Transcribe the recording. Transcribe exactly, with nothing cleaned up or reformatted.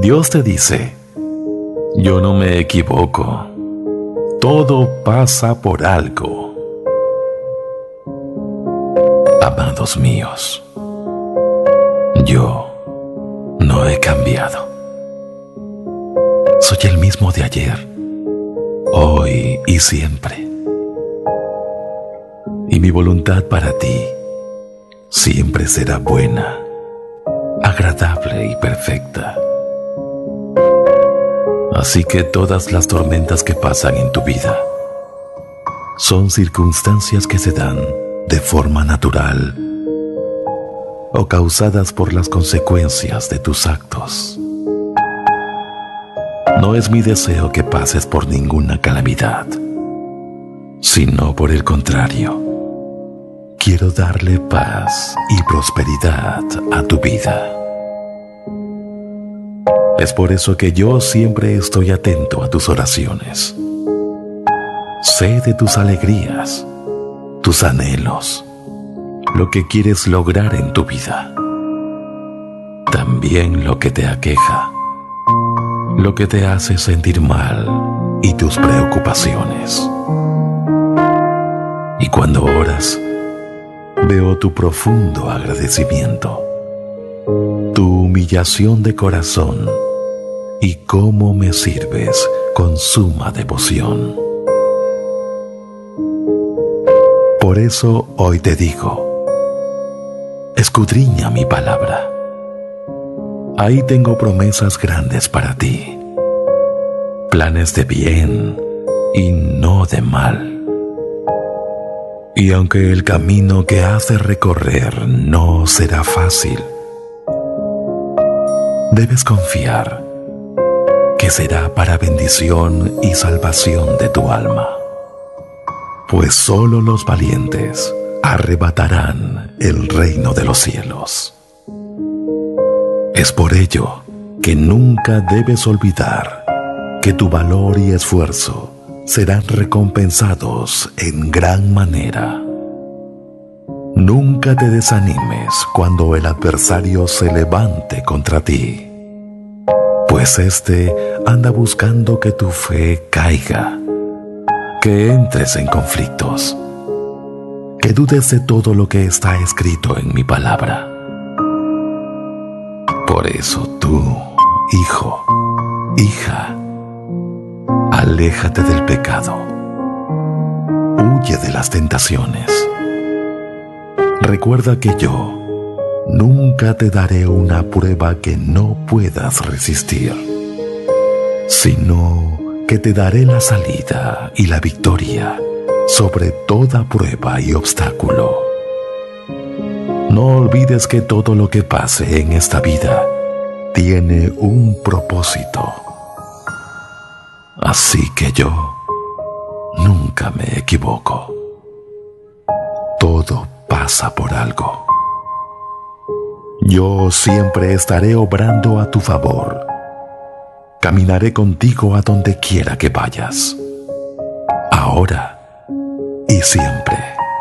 Dios te dice: yo no me equivoco, todo pasa por algo. Amados míos, yo no he cambiado. Soy el mismo de ayer, hoy y siempre. Y mi voluntad para ti siempre será buena, agradable y perfecta. Así que todas las tormentas que pasan en tu vida son circunstancias que se dan de forma natural o causadas por las consecuencias de tus actos. No es mi deseo que pases por ninguna calamidad, sino por el contrario, quiero darle paz y prosperidad a tu vida. Es por eso que yo siempre estoy atento a tus oraciones. Sé de tus alegrías, tus anhelos, lo que quieres lograr en tu vida. También lo que te aqueja, lo que te hace sentir mal y tus preocupaciones. Y cuando oras, veo tu profundo agradecimiento, tu humillación de corazón y cómo me sirves con suma devoción. Por eso hoy te digo: escudriña mi palabra. Ahí tengo promesas grandes para ti, planes de bien y no de mal. Y aunque el camino que has de recorrer no será fácil, debes confiar que será para bendición y salvación de tu alma, pues solo los valientes arrebatarán el reino de los cielos. Es por ello que nunca debes olvidar que tu valor y esfuerzo serán recompensados en gran manera. Nunca te desanimes cuando el adversario se levante contra ti, pues éste anda buscando que tu fe caiga, que entres en conflictos, que dudes de todo lo que está escrito en mi palabra. Por eso tú, hijo, hija, aléjate del pecado, huye de las tentaciones. Recuerda que yo nunca te daré una prueba que no puedas resistir, sino que te daré la salida y la victoria sobre toda prueba y obstáculo. No olvides que todo lo que pase en esta vida tiene un propósito. Así que yo nunca me equivoco. Todo pasa por algo. Yo siempre estaré obrando a tu favor. Caminaré contigo a donde quiera que vayas, ahora y siempre.